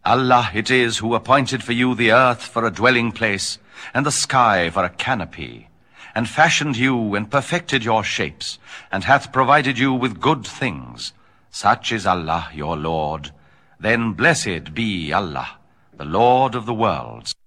Allah it is who appointed for you the earth for a dwelling place, and the sky for a canopy, and fashioned you and perfected your shapes, and hath provided you with good things. Such is Allah your Lord. Then blessed be Allah, the Lord of the worlds.